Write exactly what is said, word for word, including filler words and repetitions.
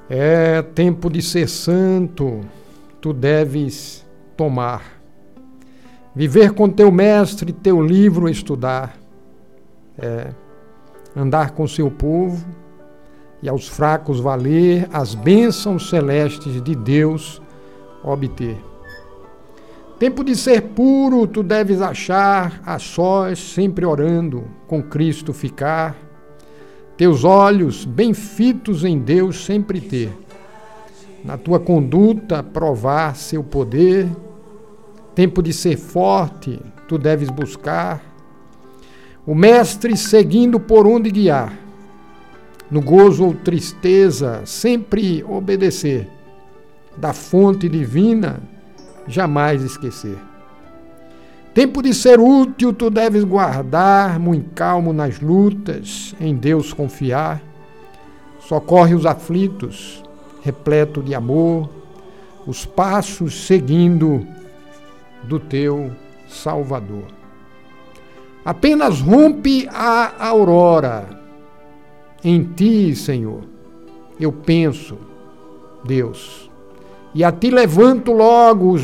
É tempo de ser santo, tu deves tomar. Viver com teu mestre, teu livro estudar. É, andar com seu povo e aos fracos valer, as bênçãos celestes de Deus obter. Tempo de ser puro, tu deves achar, a sós, sempre orando, com Cristo ficar. Teus olhos bem fitos em Deus sempre ter. Na tua conduta provar seu poder. Tempo de ser forte, tu deves buscar. O mestre seguindo por onde guiar. No gozo ou tristeza, sempre obedecer. Da fonte divina, jamais esquecer. Tempo de ser útil, tu deves guardar, muito calmo nas lutas, em Deus confiar. Socorre os aflitos, repleto de amor, os passos seguindo do teu Salvador. Apenas rompe a aurora. Em ti, Senhor, eu penso, Deus, e a ti levanto logo os